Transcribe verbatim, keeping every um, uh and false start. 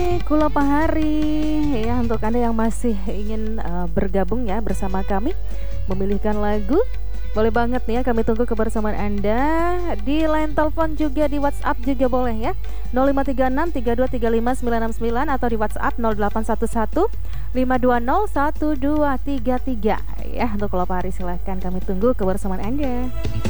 Kula Pahari ya, untuk Anda yang masih ingin uh, bergabung ya bersama kami memilihkan lagu, boleh banget nih ya, kami tunggu kebersamaan Anda di line telepon juga, di WhatsApp juga boleh ya, nol lima tiga enam tiga dua tiga lima sembilan enam sembilan atau di WhatsApp nol delapan satu satu lima dua nol satu dua tiga tiga ya. Untuk Kula Pahari silahkan, kami tunggu kebersamaan Anda.